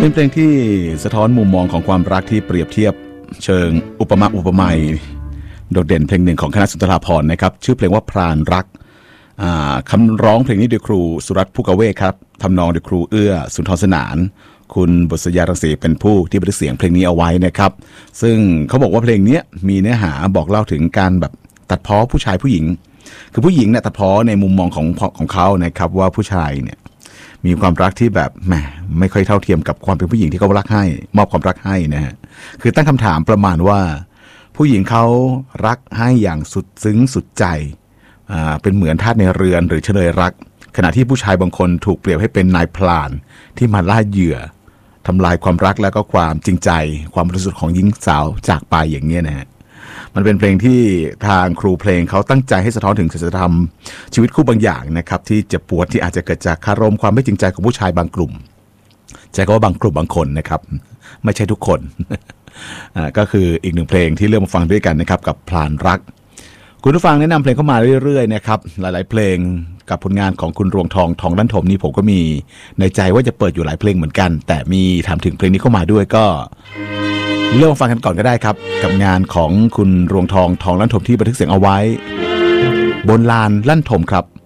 เป็นเพลงที่สะท้อนมุมมองของความรักที่เปรียบเทียบเชิงอุปมาอุปไมยโดดเด่นเพลงหนึ่งของคณะสุนทราภรณ์นะครับชื่อเพลงว่าพรานรักคำร้องเพลงนี้โดยครูสุรัตน์ภูกเวศครับทำนองโดยครูเอื้อสุนทรสนานคุณบุษยารังสีเป็นผู้ที่บันทึกเสียงเพลงนี้เอาไว้นะครับซึ่งเขาบอกว่าเพลงนี้มีเนื้อหาบอกเล่าถึงการแบบตัดพ้อผู้ชายผู้หญิงคือผู้หญิงเนี่ยตัดพ้อในมุมมองของเขานะครับว่าผู้ชายเนี่ยมีความรักที่แบบแหมไม่ค่อยเท่าเทียมกับความเป็นผู้หญิงที่เขารักให้มอบความรักให้นะฮะคือตั้งคำถามประมาณว่าผู้หญิงเขารักให้อย่างสุดซึ้งสุดใจเป็นเหมือนทาสในเรือนหรือเฉลยรักขณะที่ผู้ชายบางคนถูกเปรียบให้เป็นนายพรานที่มาล่าเหยื่อทำลายความรักแล้วก็ความจริงใจความบริสุทธิ์ของหญิงสาวจากไปอย่างเงี้ยนะฮะมันเป็นเพลงที่ทางครูเพลงเขาตั้งใจให้สะท้อนถึงศีลธรรมชีวิตคู่บางอย่างนะครับที่เจ็บปวดที่อาจจะเกิดจากคารมความไม่จริงใจของผู้ชายบางกลุ่มใช้คำว่าบางกลุ่มบางคนนะครับไม่ใช่ทุกคน ก็คืออีกหนึ่งเพลงที่เลือกมาฟังด้วยกันนะครับกับพรานรักคุณผู้ฟังแนะนำเพลงเข้ามาเรื่อยๆนะครับหลายๆเพลงกับผลงานของคุณรวงทองทองด้านถมนี่ผมก็มีในใจว่าจะเปิดอยู่หลายเพลงเหมือนกันแต่มีถามถึงเพลงนี้เข้ามาด้วยก็เริ่มฟังกันก่อนก็ได้ครับกับงานของคุณรวงทองทองลั่นถมที่บันทึกเสียงเอาไว้บนลานลั่นถมครับ